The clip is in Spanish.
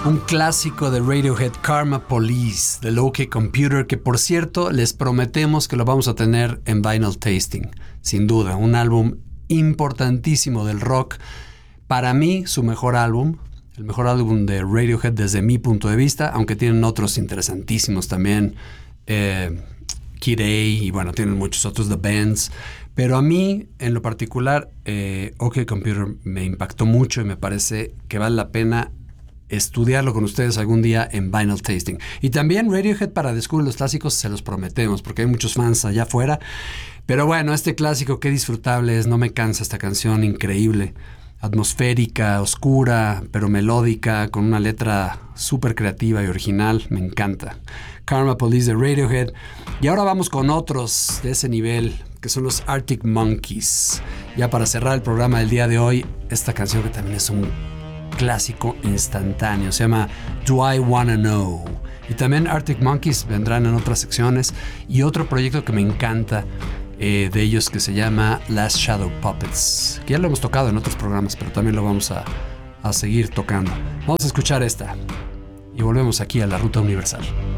Un clásico de Radiohead, Karma Police, del OK Computer, que por cierto les prometemos que lo vamos a tener en Vinyl Tasting. Sin duda, un álbum importantísimo del rock. Para mí, su mejor álbum, el mejor álbum de Radiohead desde mi punto de vista, aunque tienen otros interesantísimos también, Kid A, y bueno, tienen muchos otros, The Bands. Pero a mí, en lo particular, OK Computer me impactó mucho y me parece que vale la pena estudiarlo con ustedes algún día en Vinyl Tasting. Y también Radiohead para descubrir los clásicos, se los prometemos, porque hay muchos fans allá afuera. Pero bueno, este clásico, qué disfrutable es, no me cansa esta canción, increíble. Atmosférica, oscura, pero melódica, con una letra súper creativa y original, me encanta. Karma Police de Radiohead. Y ahora vamos con otros de ese nivel, que son los Arctic Monkeys. Ya para cerrar el programa del día de hoy, esta canción que también es un clásico instantáneo, se llama Do I Wanna Know. Y también Arctic Monkeys vendrán en otras secciones. Y otro proyecto que me encanta de ellos que se llama Last Shadow Puppets, que ya lo hemos tocado en otros programas, pero también lo vamos a seguir tocando. Vamos a escuchar esta y volvemos aquí a la Ruta Universal.